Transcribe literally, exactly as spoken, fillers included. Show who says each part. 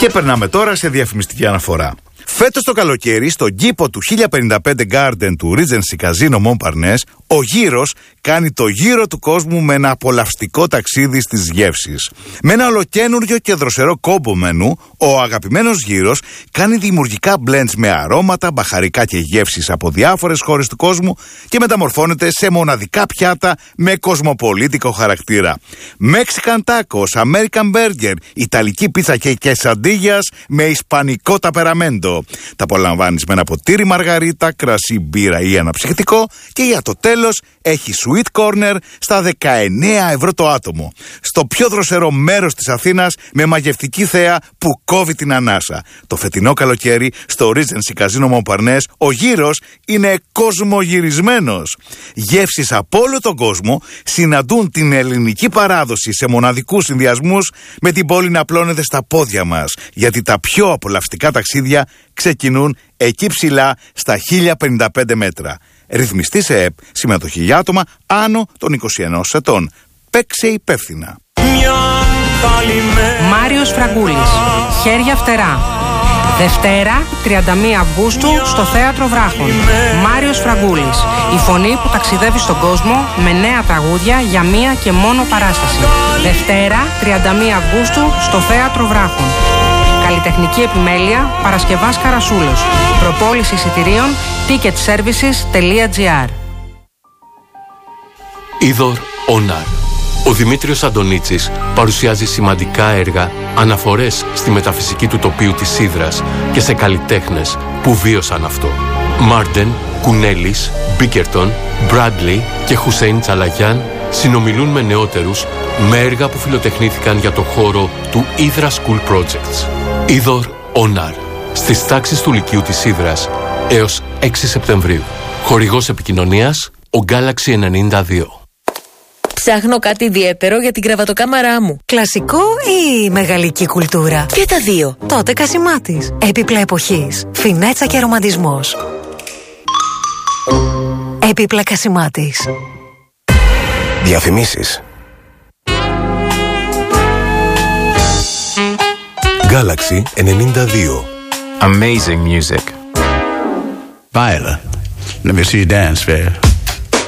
Speaker 1: Και περνάμε τώρα σε διαφημιστική αναφορά. Φέτος το καλοκαίρι, στον κήπο του χίλια πενήντα πέντε Garden του Regency Casino Montparnasse, ο γύρος κάνει το γύρο του κόσμου με ένα απολαυστικό ταξίδι στις γεύσεις. Με ένα ολοκένουργιο και δροσερό κόμπο μενού, ο αγαπημένος γύρος κάνει δημιουργικά blends με αρώματα, μπαχαρικά και γεύσεις από διάφορες χώρες του κόσμου και μεταμορφώνεται σε μοναδικά πιάτα με κοσμοπολίτικο χαρακτήρα. Mexican tacos, American burger, Ιταλική πίτσα και quesadillas με ισπανικό ταπεραμέντο. Τα απολαμβάνεις με ένα ποτήρι μαργαρίτα, κρασί, μπύρα ή αναψυκτικό και για το τέλος έχει sweet corner στα δεκαεννέα ευρώ το άτομο. Στο πιο δροσερό μέρος της Αθήνας με μαγευτική θέα που κόβει την ανάσα. Το φετινό καλοκαίρι στο Regency Casino Montparnasse ο γύρος είναι κοσμογυρισμένος. Γεύσεις από όλο τον κόσμο συναντούν την ελληνική παράδοση σε μοναδικούς συνδυασμούς με την πόλη να απλώνεται στα πόδια μας. Γιατί τα πιο απολαυστικά ταξίδια ξεκινούν εκεί ψηλά στα χίλια πενήντα πέντε μέτρα. Ρυθμιστή σε ΕΠ, συμμετοχή για άτομα άνω των είκοσι ενός ετών. Παίξε υπεύθυνα.
Speaker 2: Μάριος Φραγκούλης, Χέρια φτερά. Δευτέρα, τριάντα μία Αυγούστου, στο Θέατρο Βράχων. Μάριος Φραγκούλης, η φωνή που ταξιδεύει στον κόσμο με νέα τραγούδια για μία και μόνο παράσταση. Δευτέρα, τριάντα μία Αυγούστου, στο Θέατρο Βράχων. Καλλιτεχνική επιμέλεια, Παρασκευάς Καρασούλος. Προπόληση εισιτηρίων, ticketservices τελεία gr.
Speaker 3: Είδωρ Ονάρ. Ο Δημήτριος Αντωνίτσης παρουσιάζει σημαντικά έργα, αναφορές στη μεταφυσική του τοπίου της Ύδρας και σε καλλιτέχνες που βίωσαν αυτό. Μάρντεν, Κουνέλης, Μπίκερτον, Μπράντλι και Χουσέιν Τσαλαγιάν συνομιλούν με νεότερους με έργα που φιλοτεχνήθηκαν για το χώρο του Ύδρα School Projects. Είδωρ Ονάρ. Στις τάξεις του Λυκείου της Ύδρας έως έξι Σεπτεμβρίου. Χορηγός επικοινωνίας, ο Galaxy ενενήντα δύο.
Speaker 4: Ψάχνω κάτι ιδιαίτερο για την κρεβατοκάμαρά μου.
Speaker 5: Κλασικό ή μεγαλική κουλτούρα?
Speaker 4: Και τα δύο.
Speaker 5: Τότε Κασιμάτης. Έπιπλα εποχής. Φινέτσα και ρομαντισμός. Έπιπλα Κασιμάτης.
Speaker 6: Διαφημίσεις. Galaxy ενενήντα δύο.
Speaker 7: Amazing music.
Speaker 8: Viola, let me see you dance, fair.